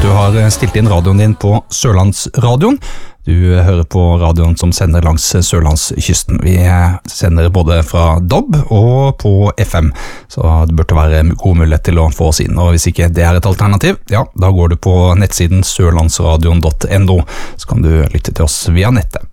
at du har stilt inn radioen din på Sørlandsradioen. Du hører på radioen som sender langs Sørlandskysten. Vi sender både fra DAB og på FM, så det burde være god mulighet til å få oss inn. Og hvis ikke det er et alternativ, ja, da går du på nettsiden sørlandsradion.no, så kan du lytte til oss via nettet.